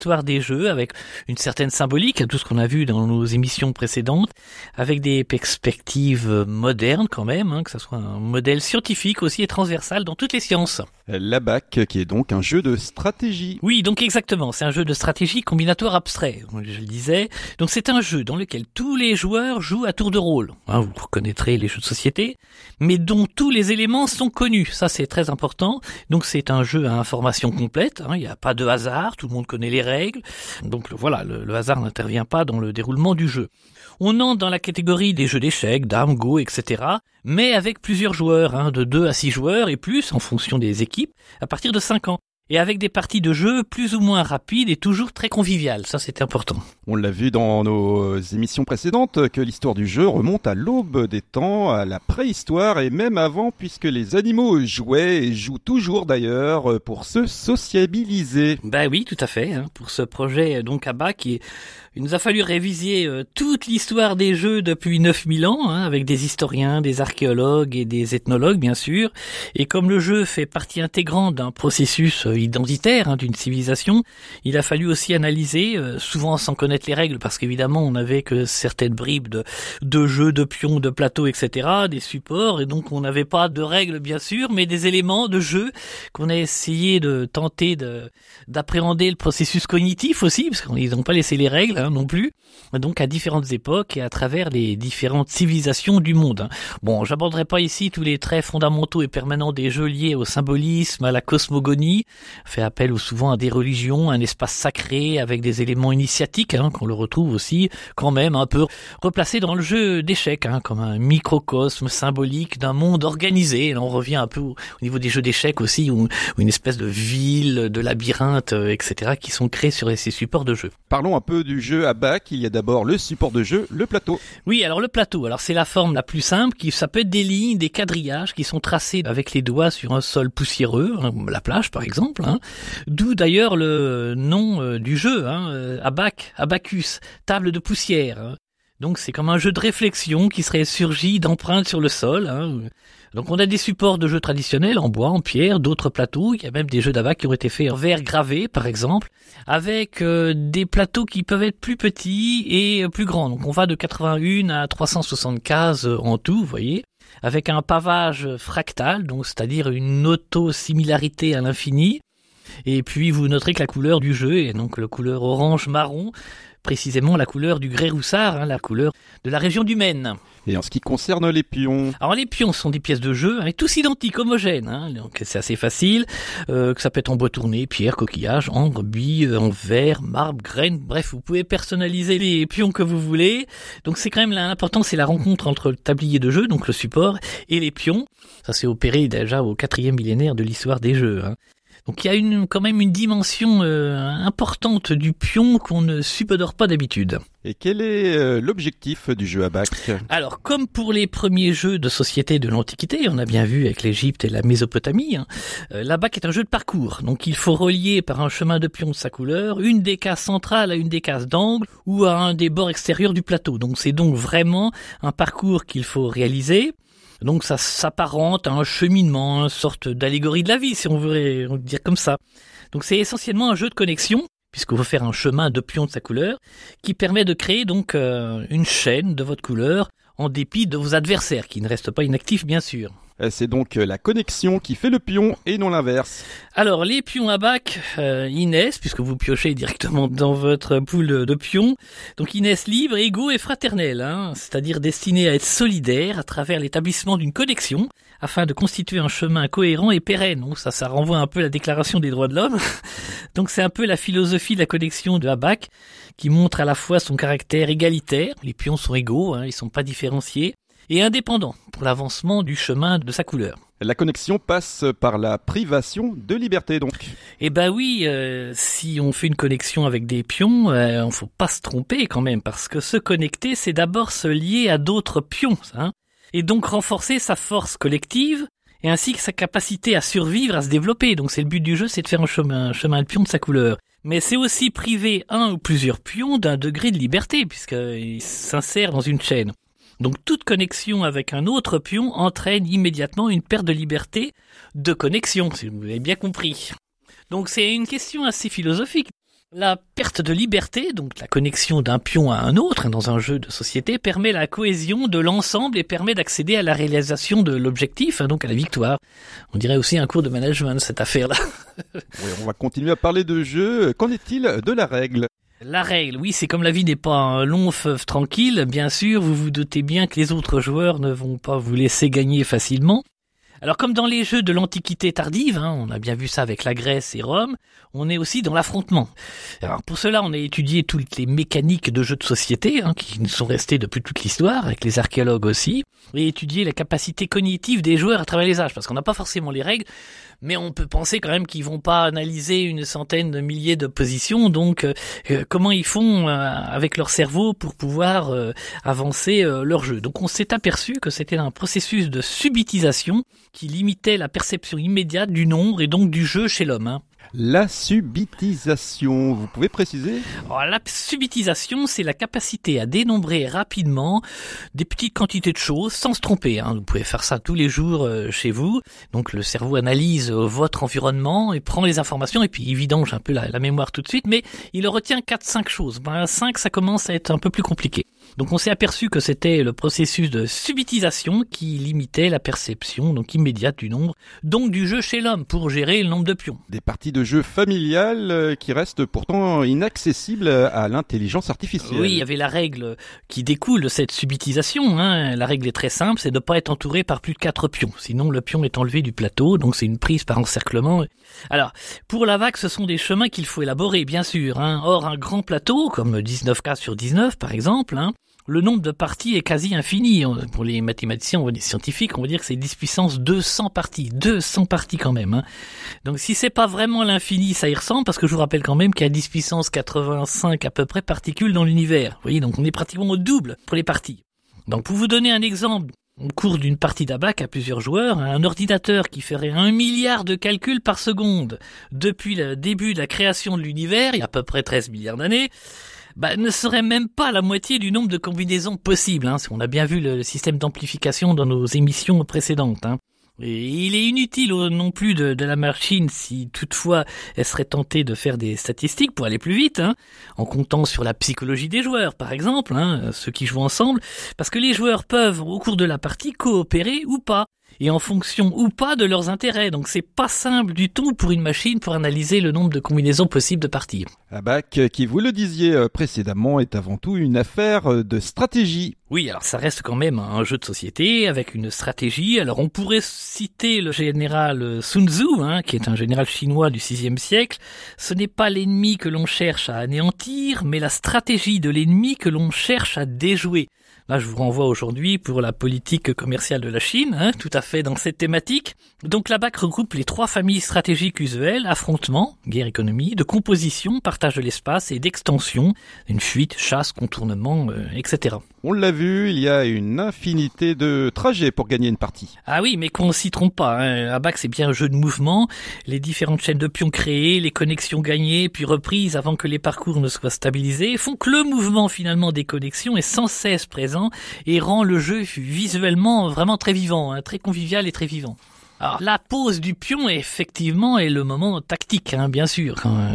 l'histoire des jeux avec une certaine symbolique, tout ce qu'on a vu dans nos émissions précédentes, avec des perspectives modernes quand même, que ça soit un modèle scientifique aussi et transversal dans toutes les sciences. L'ABAC, qui est donc un jeu de stratégie. Oui, donc exactement, c'est un jeu de stratégie combinatoire abstrait, je le disais. Donc c'est un jeu dans lequel tous les joueurs jouent à tour de rôle. Vous reconnaîtrez les jeux de société, mais dont tous les éléments sont connus. Ça, c'est très important. Donc c'est un jeu à information complète. Il n'y a pas de hasard, tout le monde connaît les règles. Donc voilà, le hasard n'intervient pas dans le déroulement du jeu. On entre dans la catégorie des jeux d'échecs, dames, go, etc. Mais avec plusieurs joueurs, de 2 à 6 joueurs et plus, en fonction des équipes, à partir de 5 ans. Et avec des parties de jeu plus ou moins rapides et toujours très conviviales. Ça, c'est important. On l'a vu dans nos émissions précédentes que l'histoire du jeu remonte à l'aube des temps, à la préhistoire et même avant, puisque les animaux jouaient et jouent toujours d'ailleurs pour se sociabiliser. Oui, tout à fait. Pour ce projet donc ABAC, il nous a fallu réviser toute l'histoire des jeux depuis 9000 ans, avec des historiens, des archéologues et des ethnologues, bien sûr. Et comme le jeu fait partie intégrante d'un processus identitaire d'une civilisation, il a fallu aussi analyser, souvent sans connaître les règles, parce qu'évidemment on n'avait que certaines bribes de jeux, de pions, de plateaux, etc., des supports, et donc on n'avait pas de règles bien sûr, mais des éléments de jeu qu'on a essayé de tenter d'appréhender le processus cognitif aussi, parce qu'ils n'ont pas laissé les règles non plus, donc à différentes époques et à travers les différentes civilisations du monde. Bon, j'aborderai pas ici tous les traits fondamentaux et permanents des jeux liés au symbolisme, à la cosmogonie, fait appel souvent à des religions, un espace sacré avec des éléments initiatiques qu'on le retrouve aussi quand même un peu replacé dans le jeu d'échecs, comme un microcosme symbolique d'un monde organisé. Et là, on revient un peu au niveau des jeux d'échecs aussi, où une espèce de ville, de labyrinthe, etc. qui sont créés sur ces supports de jeu. Parlons un peu du jeu ABAC. Il y a d'abord le support de jeu, le plateau. Oui, alors le plateau, c'est la forme la plus simple, ça peut être des lignes, des quadrillages qui sont tracés avec les doigts sur un sol poussiéreux, la plage par exemple, d'où d'ailleurs le nom du jeu, ABAC, Abacus, table de poussière. Donc c'est comme un jeu de réflexion qui serait surgi d'empreintes sur le sol. Donc on a des supports de jeux traditionnels en bois, en pierre, d'autres plateaux. Il y a même des jeux d'ABAC qui ont été faits en verre gravé, par exemple, avec des plateaux qui peuvent être plus petits et plus grands. Donc on va de 81 à 375 en tout, vous voyez, avec un pavage fractal, donc c'est-à-dire une auto-similarité à l'infini. Et puis vous noterez que la couleur du jeu est donc la couleur orange-marron, précisément la couleur du grès-roussard, la couleur de la région du Maine. Et en ce qui concerne les pions? Alors les pions sont des pièces de jeu tous identiques, homogènes, donc c'est assez facile, que ça peut être en bois tourné, pierre, coquillage, ambre, billes, en verre, marbre, graines, bref, vous pouvez personnaliser les pions que vous voulez. Donc c'est quand même l'important, c'est la rencontre entre le tablier de jeu, donc le support, et les pions. Ça s'est opéré déjà au 4e millénaire de l'histoire des jeux. Donc il y a quand même une dimension importante du pion qu'on ne subodore pas d'habitude. Et quel est l'objectif du jeu ABAC? Alors, comme pour les premiers jeux de société de l'Antiquité, on a bien vu avec l'Égypte et la Mésopotamie, l'ABAC est un jeu de parcours. Donc il faut relier par un chemin de pion de sa couleur une des cases centrales à une des cases d'angle ou à un des bords extérieurs du plateau. Donc c'est donc vraiment un parcours qu'il faut réaliser. Donc ça s'apparente à un cheminement, une sorte d'allégorie de la vie, si on veut dire comme ça. Donc c'est essentiellement un jeu de connexion, puisqu'il faut faire un chemin de pion de sa couleur, qui permet de créer donc une chaîne de votre couleur, en dépit de vos adversaires, qui ne restent pas inactifs bien sûr. C'est donc la connexion qui fait le pion et non l'inverse. Alors les pions ABAC, ils naissent, puisque vous piochez directement dans votre poule de pions, donc ils naissent libres, égaux et fraternels, c'est-à-dire destinés à être solidaires à travers l'établissement d'une connexion, afin de constituer un chemin cohérent et pérenne. Donc ça renvoie un peu à la Déclaration des droits de l'homme. Donc c'est un peu la philosophie de la connexion de ABAC, qui montre à la fois son caractère égalitaire, les pions sont égaux, ils sont pas différenciés, et indépendant pour l'avancement du chemin de sa couleur. La connexion passe par la privation de liberté, donc. Eh oui, si on fait une connexion avec des pions, on faut pas se tromper quand même, parce que se connecter, c'est d'abord se lier à d'autres pions, et donc renforcer sa force collective, et ainsi que sa capacité à survivre, à se développer. Donc c'est le but du jeu, c'est de faire un chemin de pion de sa couleur. Mais c'est aussi priver un ou plusieurs pions d'un degré de liberté, puisqu'ils s'insèrent dans une chaîne. Donc toute connexion avec un autre pion entraîne immédiatement une perte de liberté de connexion, si vous l'avez bien compris. Donc c'est une question assez philosophique. La perte de liberté, donc la connexion d'un pion à un autre dans un jeu de société, permet la cohésion de l'ensemble et permet d'accéder à la réalisation de l'objectif, donc à la victoire. On dirait aussi un cours de management, cette affaire-là. Oui, on va continuer à parler de jeu. Qu'en est-il de la règle ? La règle, oui, c'est comme la vie n'est pas un long fleuve tranquille, bien sûr, vous vous doutez bien que les autres joueurs ne vont pas vous laisser gagner facilement. Alors comme dans les jeux de l'Antiquité tardive, on a bien vu ça avec la Grèce et Rome, on est aussi dans l'affrontement. Alors pour cela, on a étudié toutes les mécaniques de jeux de société qui nous sont restées depuis toute l'histoire, avec les archéologues aussi, et étudié la capacité cognitive des joueurs à travers les âges, parce qu'on n'a pas forcément les règles, mais on peut penser quand même qu'ils vont pas analyser une centaine de milliers de positions, donc comment ils font avec leur cerveau pour pouvoir avancer leur jeu. Donc on s'est aperçu que c'était un processus de subitisation qui limitait la perception immédiate du nombre et donc du jeu chez l'homme. La subitisation, vous pouvez préciser ? Alors, la subitisation, c'est la capacité à dénombrer rapidement des petites quantités de choses sans se tromper. Vous pouvez faire ça tous les jours chez vous. Donc le cerveau analyse votre environnement et prend les informations et puis il vidange un peu la mémoire tout de suite, mais il retient 4-5 choses. 5, ça commence à être un peu plus compliqué. Donc on s'est aperçu que c'était le processus de subitisation qui limitait la perception donc immédiate du nombre, donc du jeu chez l'homme pour gérer le nombre de pions. Des parties de jeu familiales qui restent pourtant inaccessibles à l'intelligence artificielle. Oui, il y avait la règle qui découle de cette subitisation. La règle est très simple, c'est de ne pas être entouré par plus de 4 pions. Sinon le pion est enlevé du plateau, donc c'est une prise par encerclement. Alors, pour la vague, ce sont des chemins qu'il faut élaborer, bien sûr. Or, un grand plateau, comme 19 cases sur 19 par exemple, le nombre de parties est quasi infini. Pour les mathématiciens ou les scientifiques, on va dire que c'est 10 puissance 200 parties. 200 parties quand même. Donc si c'est pas vraiment l'infini, ça y ressemble, parce que je vous rappelle quand même qu'il y a 10 puissance 85 à peu près particules dans l'univers. Vous voyez, donc on est pratiquement au double pour les parties. Donc pour vous donner un exemple, au cours d'une partie d'Abac à plusieurs joueurs, un ordinateur qui ferait 1 milliard de calculs par seconde depuis le début de la création de l'univers, il y a à peu près 13 milliards d'années, ne serait même pas la moitié du nombre de combinaisons possibles. On a bien vu le système d'amplification dans nos émissions précédentes. Et il est inutile non plus de la machine si toutefois elle serait tentée de faire des statistiques pour aller plus vite, en comptant sur la psychologie des joueurs par exemple, ceux qui jouent ensemble, parce que les joueurs peuvent au cours de la partie coopérer ou pas, et en fonction ou pas de leurs intérêts. Donc c'est pas simple du tout pour une machine pour analyser le nombre de combinaisons possibles de parties. Abac, qui vous le disiez précédemment, est avant tout une affaire de stratégie. Oui, alors ça reste quand même un jeu de société avec une stratégie. Alors on pourrait citer le général Sun Tzu, qui est un général chinois du 6e siècle. Ce n'est pas l'ennemi que l'on cherche à anéantir, mais la stratégie de l'ennemi que l'on cherche à déjouer. Là, je vous renvoie aujourd'hui pour la politique commerciale de la Chine, tout à fait dans cette thématique. Donc la BAC regroupe les 3 familles stratégiques usuelles, affrontement, guerre-économie, de composition, partage de l'espace et d'extension, une fuite, chasse, contournement, etc. On l'a vu, il y a une infinité de trajets pour gagner une partie. Ah oui, mais qu'on s'y trompe pas. Abac, c'est bien un jeu de mouvement. Les différentes chaînes de pions créées, les connexions gagnées, puis reprises avant que les parcours ne soient stabilisés, font que le mouvement finalement des connexions est sans cesse présent et rend le jeu visuellement vraiment très vivant, très convivial et très vivant. Alors, la pose du pion, effectivement, est le moment tactique, bien sûr.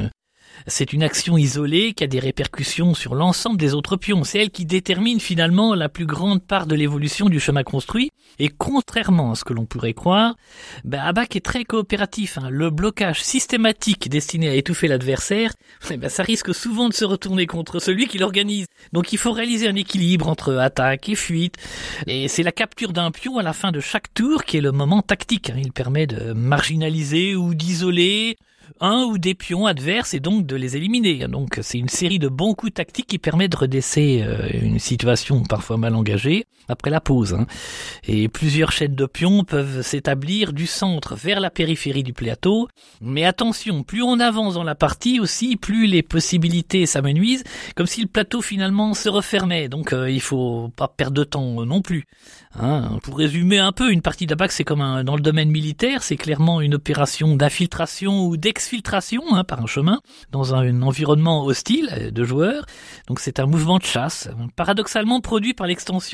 C'est une action isolée qui a des répercussions sur l'ensemble des autres pions. C'est elle qui détermine finalement la plus grande part de l'évolution du chemin construit. Et contrairement à ce que l'on pourrait croire, Abac est très coopératif. Le blocage systématique destiné à étouffer l'adversaire, ça risque souvent de se retourner contre celui qui l'organise. Donc il faut réaliser un équilibre entre attaque et fuite. Et c'est la capture d'un pion à la fin de chaque tour qui est le moment tactique. Il permet de marginaliser ou d'isoler un ou des pions adverses et donc de les éliminer. Donc c'est une série de bons coups tactiques qui permet de redresser une situation parfois mal engagée après la pause. Et plusieurs chaînes de pions peuvent s'établir du centre vers la périphérie du plateau. Mais attention, plus on avance dans la partie aussi, plus les possibilités s'amenuisent, comme si le plateau finalement se refermait. Donc il faut pas perdre de temps non plus. Pour résumer un peu, une partie d'Abac, c'est comme dans le domaine militaire, c'est clairement une opération d'infiltration ou d'exfiltration par un chemin dans un environnement hostile de joueurs. Donc c'est un mouvement de chasse, paradoxalement produit par l'extension d'un chemin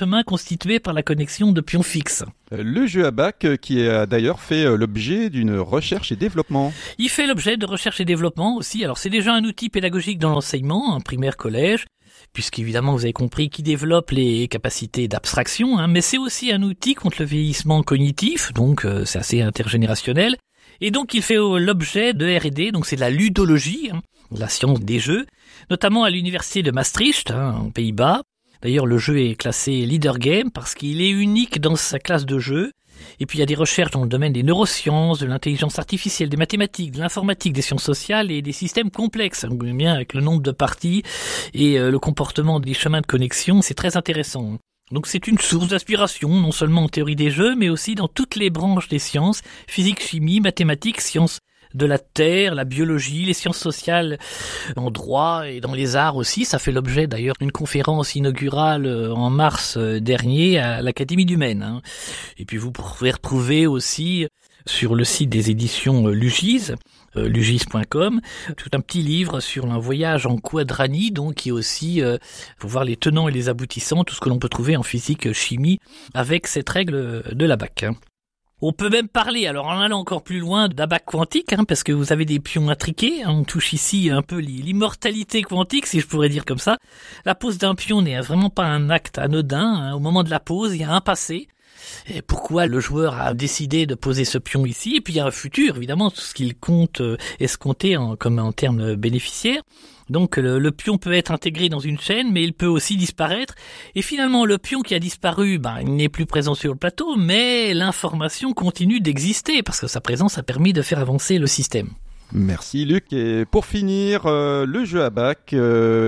chemin constitué par la connexion de pions fixes. Le jeu Abac qui a d'ailleurs fait l'objet d'une recherche et développement. Il fait l'objet de recherche et développement aussi. Alors c'est déjà un outil pédagogique dans l'enseignement, un primaire collège, puisqu'évidemment vous avez compris qu'il développe les capacités d'abstraction, mais c'est aussi un outil contre le vieillissement cognitif, donc c'est assez intergénérationnel. Et donc il fait l'objet de R&D, donc c'est de la ludologie, la science des jeux, notamment à l'université de Maastricht, aux Pays-Bas. D'ailleurs, le jeu est classé leader game parce qu'il est unique dans sa classe de jeu. Et puis il y a des recherches dans le domaine des neurosciences, de l'intelligence artificielle, des mathématiques, de l'informatique, des sciences sociales et des systèmes complexes. Bien avec le nombre de parties et le comportement des chemins de connexion, c'est très intéressant. Donc c'est une source d'inspiration, non seulement en théorie des jeux, mais aussi dans toutes les branches des sciences, physique, chimie, mathématiques, sciences de la terre, la biologie, les sciences sociales, en droit et dans les arts aussi. Ça fait l'objet d'ailleurs d'une conférence inaugurale en mars dernier à l'Académie du Maine. Et puis vous pouvez retrouver aussi sur le site des éditions Lugis, lugis.com, tout un petit livre sur un voyage en quadranie, donc qui est aussi pour voir les tenants et les aboutissants, tout ce que l'on peut trouver en physique, chimie, avec cette règle de l'Abac. On peut même parler, alors en allant encore plus loin, d'Abac quantique, parce que vous avez des pions intriqués. On touche ici un peu l'immortalité quantique, si je pourrais dire comme ça. La pose d'un pion n'est vraiment pas un acte anodin. Au moment de la pose, il y a un passé. Et pourquoi le joueur a décidé de poser ce pion ici? Et puis il y a un futur, évidemment, tout ce qu'il compte escompter comme en termes bénéficiaires. Donc le pion peut être intégré dans une chaîne, mais il peut aussi disparaître. Et finalement, le pion qui a disparu, il n'est plus présent sur le plateau, mais l'information continue d'exister, parce que sa présence a permis de faire avancer le système. Merci Luc. Et pour finir, le jeu Abac,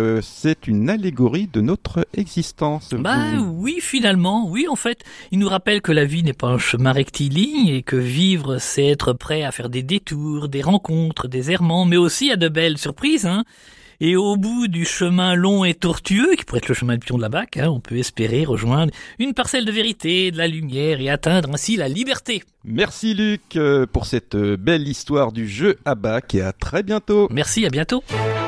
c'est une allégorie de notre existence. Oui, finalement, oui, en fait, il nous rappelle que la vie n'est pas un chemin rectiligne et que vivre, c'est être prêt à faire des détours, des rencontres, des errements, mais aussi à de belles surprises, Et au bout du chemin long et tortueux, qui pourrait être le chemin de pion de l'Abac, on peut espérer rejoindre une parcelle de vérité, de la lumière et atteindre ainsi la liberté. Merci Luc pour cette belle histoire du jeu Abac et à très bientôt. Merci, à bientôt.